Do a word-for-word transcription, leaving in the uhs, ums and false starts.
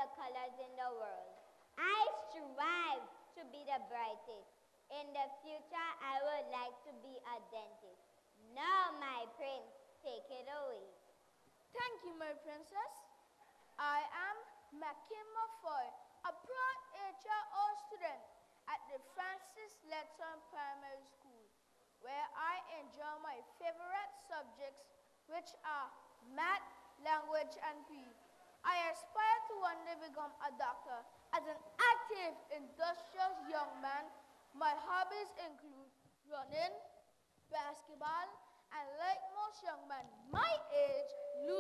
the colors in the world. I strive to be the brightest. In the future, I would like to be a dentist. Now, my prince, take it away. Thank you, my princess. I am Makim Mafoy, a proud H R O student at the Francis Letson Primary School, where I enjoy my favorite subjects, which are math, language, and P E. I aspire to one day become a doctor. As an active, industrious young man, my hobbies include running, basketball, and like most young men my age,